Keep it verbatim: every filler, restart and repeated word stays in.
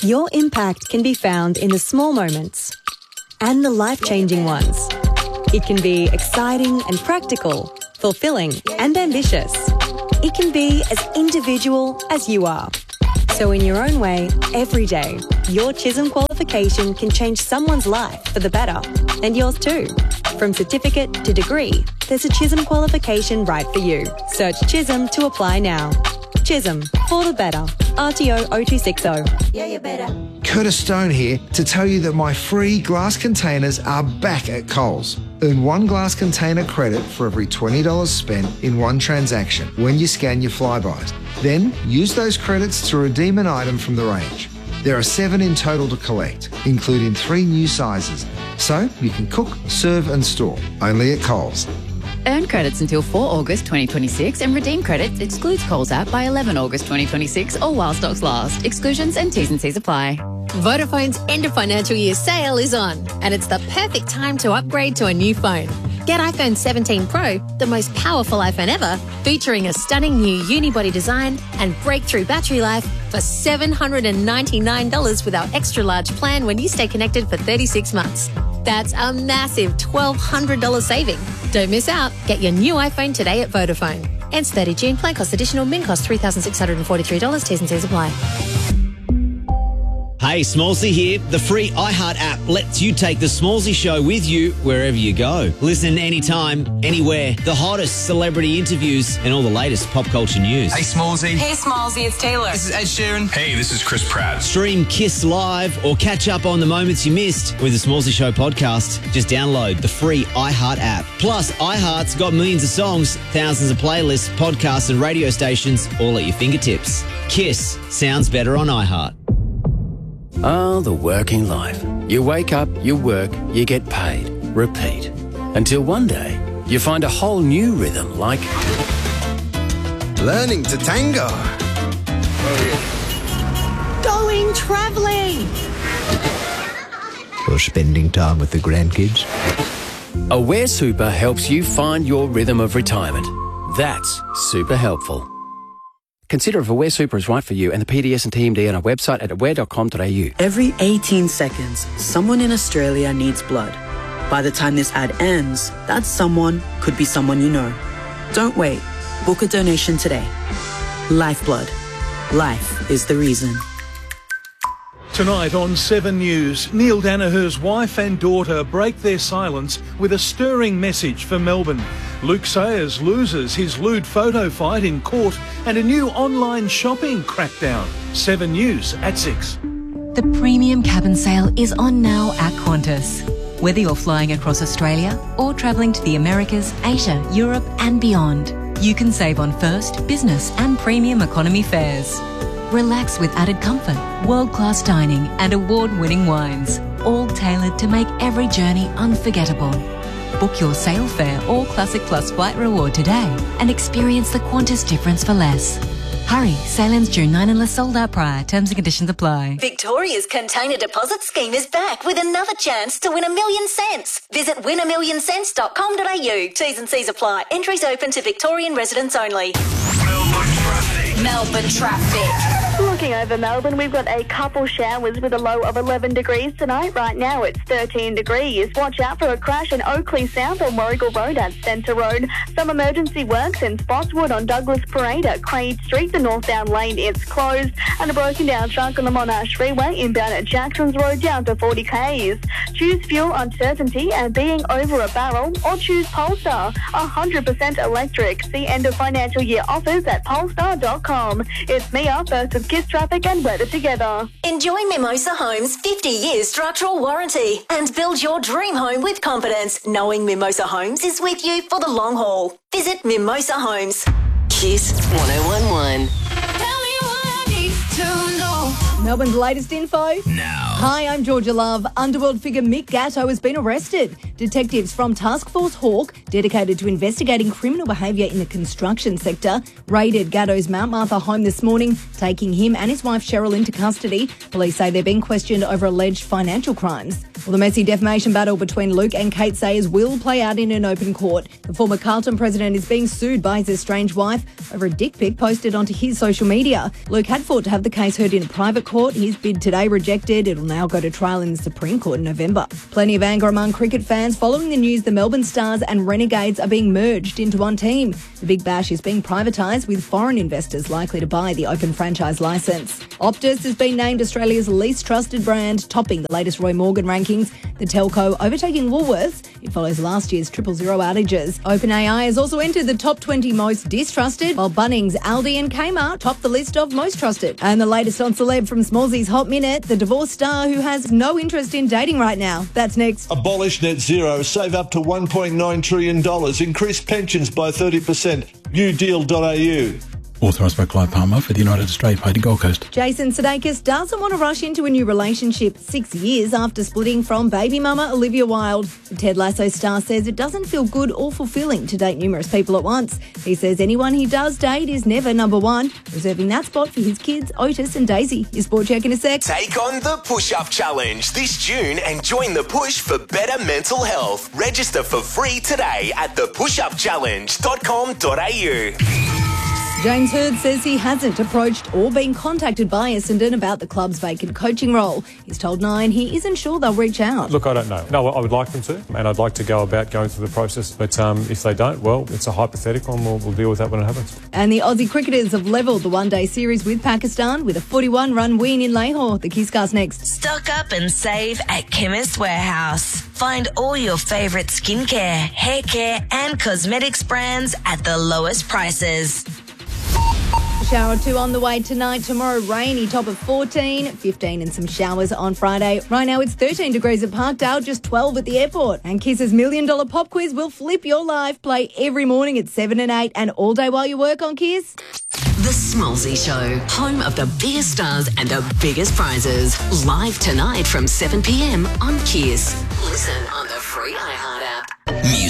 Your impact can be found in the small moments and the life-changing ones. It can be exciting and practical, fulfilling and ambitious. It can be as individual as you are. So in your own way, every day, your Chisholm qualification can change someone's life for the better, and yours too. From certificate to degree, there's a Chisholm qualification right for you. Search Chisholm to apply now. Chisholm, for the better. R T O zero two six zero. Yeah, you better. Curtis Stone here to tell you that my free glass containers are back at Coles. Earn one glass container credit for every twenty dollars spent in one transaction when you scan your Flybys. Then use those credits to redeem an item from the range. There are seven in total to collect, including three new sizes. So you can cook, serve and store, only at Coles. Earn credits until four August twenty twenty-six and redeem credits excludes Coles app by eleven August twenty twenty-six or while stocks last. Exclusions and T's and C's apply. Vodafone's end of financial year sale is on, and it's the perfect time to upgrade to a new phone. Get iPhone seventeen Pro, the most powerful iPhone ever, featuring a stunning new unibody design and breakthrough battery life for seven hundred ninety-nine dollars with our extra large plan when you stay connected for thirty-six months. That's a massive twelve hundred dollars saving. Don't miss out. Get your new iPhone today at Vodafone. Ends thirtieth June. Plan cost additional. Min cost three thousand six hundred forty-three dollars. T's and C's apply. Hey, Smallsy here. The free iHeart app lets you take the Smallsy show with you wherever you go. Listen anytime, anywhere. The hottest celebrity interviews and all the latest pop culture news. Hey, Smallsy. Hey, Smallsy, it's Taylor. This is Ed Sheeran. Hey, this is Chris Pratt. Stream Kiss Live or catch up on the moments you missed with the Smallsy Show podcast. Just download the free iHeart app. Plus, iHeart's got millions of songs, thousands of playlists, podcasts and radio stations all at your fingertips. Kiss sounds better on iHeart. Ah, the working life. You wake up, you work, you get paid. Repeat. Until one day, you find a whole new rhythm like... learning to tango. Going travelling. Or spending time with the grandkids. Aware Super helps you find your rhythm of retirement. That's super helpful. Consider if Aware Super is right for you and the P D S and T M D on our website at aware dot com dot a u. Every eighteen seconds, someone in Australia needs blood. By the time this ad ends, that someone could be someone you know. Don't wait. Book a donation today. Lifeblood. Life is the reason. Tonight on Seven News, Neil Danaher's wife and daughter break their silence with a stirring message for Melbourne. Luke Sayers loses his lewd photo fight in court and a new online shopping crackdown. Seven News at six. The premium cabin sale is on now at Qantas. Whether you're flying across Australia or travelling to the Americas, Asia, Europe and beyond, you can save on first, business and premium economy fares. Relax with added comfort, world-class dining and award-winning wines, all tailored to make every journey unforgettable. Book your sail fare or Classic Plus flight reward today and experience the Qantas difference for less. Hurry, sail ends June ninth unless sold out prior. Terms and conditions apply. Victoria's Container Deposit Scheme is back with another chance to win a million cents. Visit win a million cents dot com dot a u. T's and C's apply. Entries open to Victorian residents only. Melbourne traffic. Melbourne traffic. Looking over Melbourne, we've got a couple showers with a low of eleven degrees tonight. Right now it's thirteen degrees. Watch out for a crash in Oakley South on Warrigal Road at Centre Road. Some emergency works in Spotswood on Douglas Parade at Craig Street. The northbound lane is closed. And a broken down truck on the Monash Freeway inbound at Jackson's Road down to forty kays. Choose fuel uncertainty and being over a barrel, or choose Polestar, one hundred percent electric. See end of financial year offers at polestar dot com. It's Mia, first with Kiss Traffic and weather together. Enjoy Mimosa Homes' fifty year structural warranty and build your dream home with confidence, knowing Mimosa Homes is with you for the long haul. Visit Mimosa Homes. Kiss one oh one one. Melbourne's latest info. Now. Hi, I'm Georgia Love. Underworld figure Mick Gatto has been arrested. Detectives from Task Force Hawk, dedicated to investigating criminal behaviour in the construction sector, raided Gatto's Mount Martha home this morning, taking him and his wife Cheryl into custody. Police say they're being questioned over alleged financial crimes. Well, the messy defamation battle between Luke and Kate Sayers will play out in an open court. The former Carlton president is being sued by his estranged wife over a dick pic posted onto his social media. Luke had fought to have the case heard in a private court. His bid today rejected. It'll now go to trial in the Supreme Court in November. Plenty of anger among cricket fans following the news the Melbourne Stars and Renegades are being merged into one team. The Big Bash is being privatised with foreign investors likely to buy the open franchise licence. Optus has been named Australia's least trusted brand, topping the latest Roy Morgan rankings. The telco overtaking Woolworths. It follows last year's triple zero outages. OpenAI has also entered the top twenty most distrusted, while Bunnings, Aldi and Kmart top the list of most trusted. And the latest on celeb from Smallsy's Hot Minute, the divorced star who has no interest in dating right now. That's next. Abolish net zero, save up to one point nine trillion dollars, increase pensions by thirty percent. new deal dot a u. Authorised by Clive Palmer for the United Australia Party Gold Coast. Jason Sudeikis doesn't want to rush into a new relationship six years after splitting from baby mama Olivia Wilde. The Ted Lasso star says it doesn't feel good or fulfilling to date numerous people at once. He says anyone he does date is never number one, reserving that spot for his kids, Otis and Daisy. Your Sport Check in a sec. Take on the Push-Up Challenge this June and join the push for better mental health. Register for free today at the push up challenge dot com dot a u. James Hird says he hasn't approached or been contacted by Essendon about the club's vacant coaching role. He's told Nine he isn't sure they'll reach out. Look, I don't know. No, I would like them to, and I'd like to go about going through the process. But um, if they don't, well, it's a hypothetical, and we'll, we'll deal with that when it happens. And the Aussie cricketers have levelled the one-day series with Pakistan with a forty-one run win in Lahore. The Kisscast next. Stock up and save at Chemist Warehouse. Find all your favourite skincare, hair care and cosmetics brands at the lowest prices. Shower two on the way tonight. Tomorrow, rainy, top of fourteen, fifteen and some showers on Friday. Right now, it's thirteen degrees at Parkdale, just twelve at the airport. And Kiss's Million Dollar Pop Quiz will flip your life. Play every morning at seven and eight and all day while you work on Kiss. The Smallsy Show, home of the biggest stars and the biggest prizes. Live tonight from seven p m on Kiss. Listen on the free iHeart app. Music.